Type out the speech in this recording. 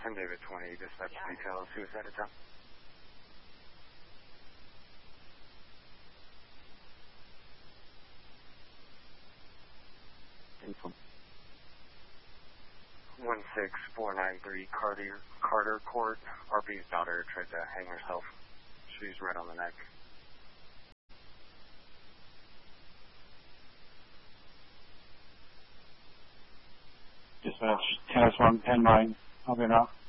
10 David 20, dispatch detail, suicide attempt. Info. 16493 Carter Court. RP's daughter tried to hang herself. She's right on the neck. Dispatch, Tennis 1, Penn Mine. I'll be now.